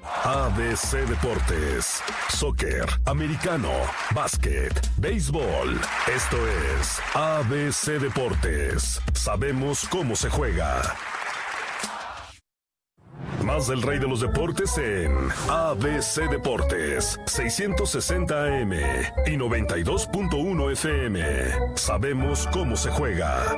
ABC Deportes, soccer, americano, básquet, béisbol. Esto es ABC Deportes. Sabemos cómo se juega. Más del rey de los deportes en ABC Deportes, 660 AM y 92.1 FM. Sabemos cómo se juega.